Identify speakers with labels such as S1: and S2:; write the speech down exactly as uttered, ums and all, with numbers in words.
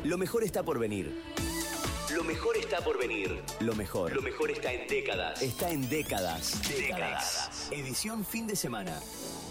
S1: Lo mejor está por venir. Lo mejor está por venir. Lo mejor. Lo mejor está en décadas. Está en décadas. Décadas. Edición fin de semana.